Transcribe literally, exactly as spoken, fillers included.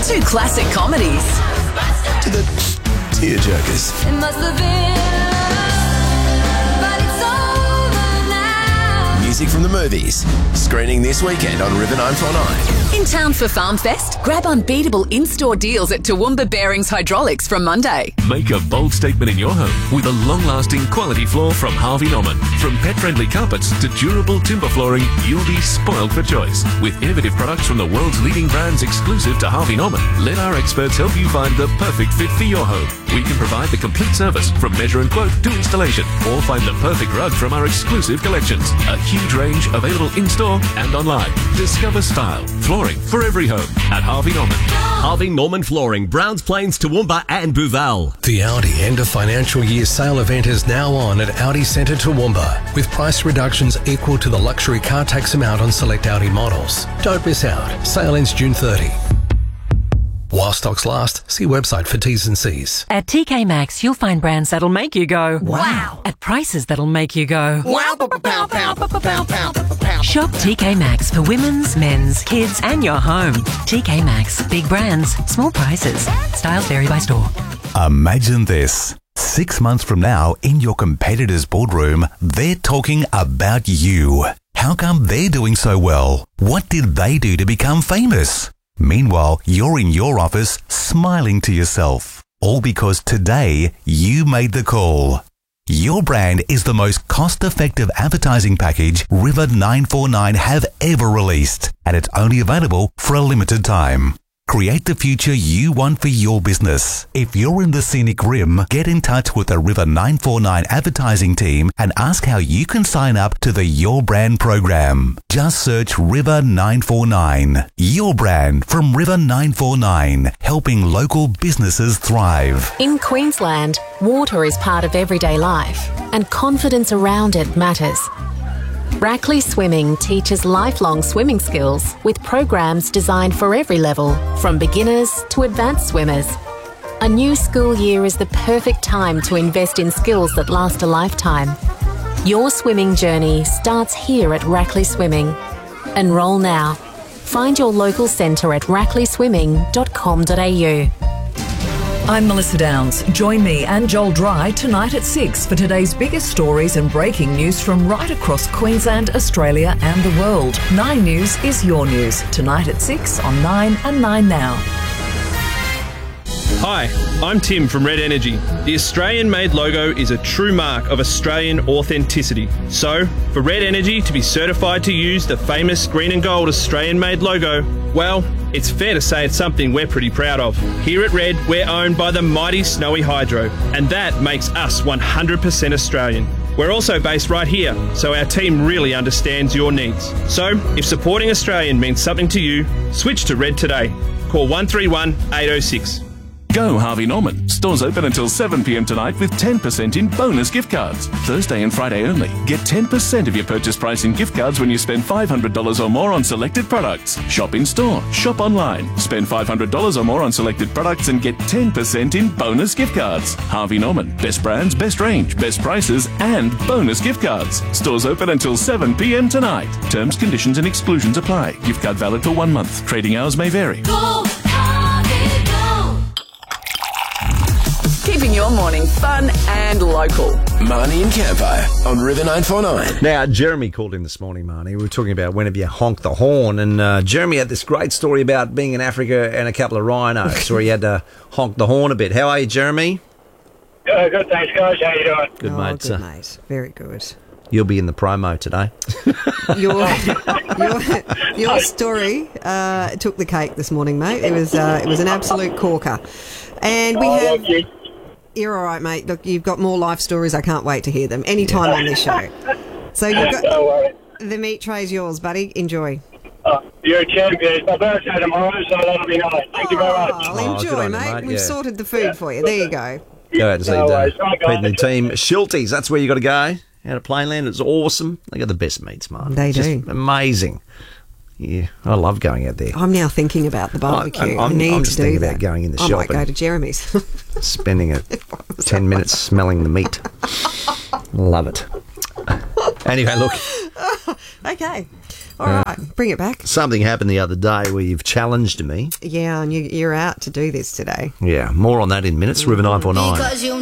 Two classic comedies. To the tearjerkers. It must have been love, but it's over now. Music from the movies. Screening this weekend on River nine four nine. In town for Farm Fest? Grab unbeatable in-store deals at Toowoomba Bearings Hydraulics from Monday. Make a bold statement in your home with a long-lasting quality floor from Harvey Norman. From pet-friendly carpets to durable timber flooring, you'll be spoiled for choice. With innovative products from the world's leading brands exclusive to Harvey Norman, let our experts help you find the perfect fit for your home. We can provide the complete service from measure and quote to installation, or find the perfect rug from our exclusive collections. A huge range available in-store and online. Discover style, flooring for every home at Harvey Norman. Harvey Norman Flooring, Browns Plains, Toowoomba and Booval. The Audi end of financial year sale event is now on at Audi Centre Toowoomba, with price reductions equal to the luxury car tax amount on select Audi models. Don't miss out. Sale ends June thirtieth. While stocks last, see website for T's and C's. At T K Maxx, you'll find brands that'll make you go, wow, at prices that'll make you go, wow, pow, pow, pow, pow, pow, pow, pow. Shop T K Maxx for women's, men's, kids and your home. T K Maxx, big brands, small prices. Styles vary by store. Imagine this. Six months from now, in your competitor's boardroom, they're talking about you. How come they're doing so well? What did they do to become famous? Meanwhile, you're in your office smiling to yourself. All because today you made the call. Your brand is the most cost-effective advertising package River nine four nine have ever released, and it's only available for a limited time. Create the future you want for your business. If you're in the Scenic Rim, get in touch with the River nine four nine advertising team and ask how you can sign up to the Your Brand program. Just search River nine four nine. Your brand from River nine four nine, helping local businesses thrive. In Queensland, water is part of everyday life, and confidence around it matters. Rackley Swimming teaches lifelong swimming skills with programs designed for every level, from beginners to advanced swimmers. A new school year is the perfect time to invest in skills that last a lifetime. Your swimming journey starts here at Rackley Swimming. Enrol now. Find your local centre at rackley swimming dot com dot a u. I'm Melissa Downs. Join me and Joel Dry tonight at six for today's biggest stories and breaking news from right across Queensland, Australia and the world. Nine News is your news. Tonight at six on Nine and Nine Now. Hi, I'm Tim from Red Energy. The Australian-made logo is a true mark of Australian authenticity. So, for Red Energy to be certified to use the famous green and gold Australian-made logo, well, it's fair to say it's something we're pretty proud of. Here at Red, we're owned by the mighty Snowy Hydro, and that makes us one hundred percent Australian. We're also based right here, so our team really understands your needs. So, if supporting Australian means something to you, switch to Red today. Call one three one, eight oh six. Go Harvey Norman. Stores open until seven p m tonight with ten percent in bonus gift cards. Thursday and Friday only. Get ten percent of your purchase price in gift cards when you spend five hundred dollars or more on selected products. Shop in store. Shop online. Spend five hundred dollars or more on selected products and get ten percent in bonus gift cards. Harvey Norman. Best brands, best range, best prices and bonus gift cards. Stores open until seven p m tonight. Terms, conditions and exclusions apply. Gift card valid for one month. Trading hours may vary. Go. Keeping your morning fun and local. Marnie and Campo on River nine four nine. Now, Jeremy called in this morning, Marnie. We were talking about when have you honked the horn, and uh, Jeremy had this great story about being in Africa and a couple of rhinos where he had to honk the horn a bit. How are you, Jeremy? Uh, good, thanks, guys. How you doing? Good, oh, mate. Good, mate. Very good. You'll be in the promo today. your, your your story uh, took the cake this morning, mate. It was uh, it was an absolute corker, and we oh, have. You. You're all right, mate. Look, you've got more life stories. I can't wait to hear them anytime on this show. So you've got Don't worry. The meat tray's yours, buddy. Enjoy. Uh, you're a champion. It's my birthday tomorrow, so that'll be nice. Thank you very much. I'll enjoy, oh, mate. You, mate. We've yeah. sorted the food for you. There you go. Go out to see no uh, Pete and the team. Schultes, that's where you got to go. Out of Plainland, it's awesome. They got the best meats, man. They it's do. Just amazing. Yeah, I love going out there. I'm now thinking about the barbecue. I, I'm, I need I'm to just do thinking that. about going in the I shop might go and to Jeremy's. spending a ten minutes smelling the meat. Love it. Anyway, look. Okay. All right, bring it back. Something happened the other day where you've challenged me. Yeah, and you, you're out to do this today. Yeah, more on that in minutes. River nine four nine. Because you